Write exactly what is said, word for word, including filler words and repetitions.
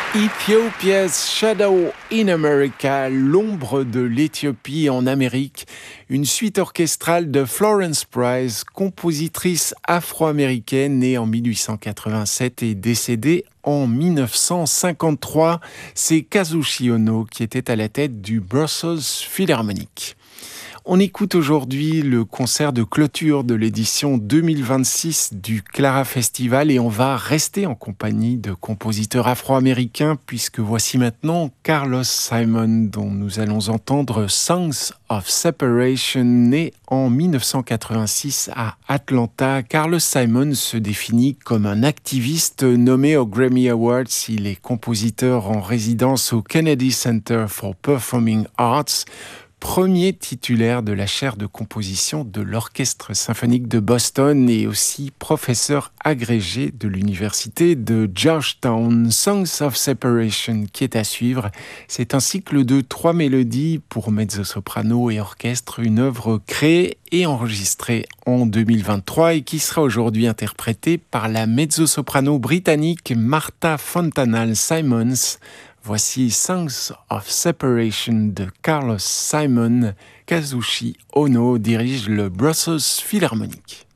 Ethiopia's Shadow in America, l'ombre de l'Éthiopie en Amérique, une suite orchestrale de Florence Price, compositrice afro-américaine née en mille huit cent quatre-vingt-sept et décédée en mille neuf cent cinquante-trois. C'est Kazushi Ono qui était à la tête du Brussels Philharmonic. On écoute aujourd'hui le concert de clôture de l'édition deux mille vingt-six du Clara Festival et on va rester en compagnie de compositeurs afro-américains puisque voici maintenant Carlos Simon dont nous allons entendre Songs of Separation, né en mille neuf cent quatre-vingt-six à Atlanta. Carlos Simon se définit comme un activiste nommé aux Grammy Awards. Il est compositeur en résidence au Kennedy Center for Performing Arts, premier titulaire de la chaire de composition de l'Orchestre symphonique de Boston et aussi professeur agrégé de l'université de Georgetown. Songs of Separation qui est à suivre, c'est un cycle de trois mélodies pour mezzo-soprano et orchestre, une œuvre créée et enregistrée en deux mille vingt-trois et qui sera aujourd'hui interprétée par la mezzo-soprano britannique Martha Fontanal Simons. Voici Songs of Separation de Carlos Simon. Kazushi Ono dirige le Brussels Philharmonic.